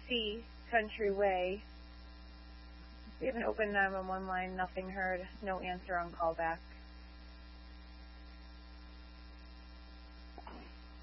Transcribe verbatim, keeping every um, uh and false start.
C, Country Way. We have an open nine one one line, nothing heard, no answer on callback.